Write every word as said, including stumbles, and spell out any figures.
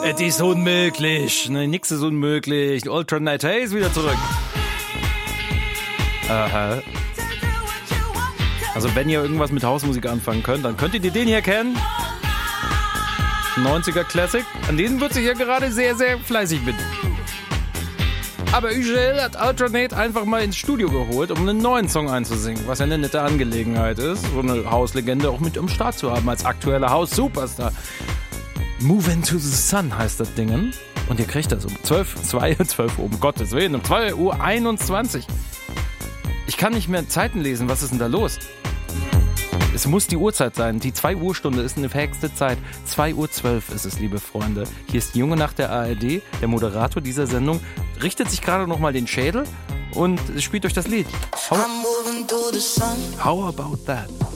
Es ist unmöglich. Ne, nix ist unmöglich. Alternate Haze wieder zurück. Aha. Also wenn ihr irgendwas mit Hausmusik anfangen könnt, dann könntet ihr den hier kennen. neunziger Classic. An denen wird sich ja gerade sehr, sehr fleißig mit. Aber Ugel hat Alternate einfach mal ins Studio geholt, um einen neuen Song einzusingen, was ja eine nette Angelegenheit ist, so eine Hauslegende auch mit am Start zu haben als aktueller Haus-Superstar. Move into the Sun heißt das Ding. Und ihr kriegt das um zwölf, zwei, zwölf Uhr, um Gottes Willen, um zwei Uhr einundzwanzig. Ich kann nicht mehr Zeiten lesen, was ist denn da los? Es muss die Uhrzeit sein. Die zwei Uhr Stunde ist eine verhexte Zeit. zwei Uhr zwölf ist es, liebe Freunde. Hier ist Junge nach der A R D. Der Moderator dieser Sendung richtet sich gerade nochmal den Schädel und spielt euch das Lied. How, how about that?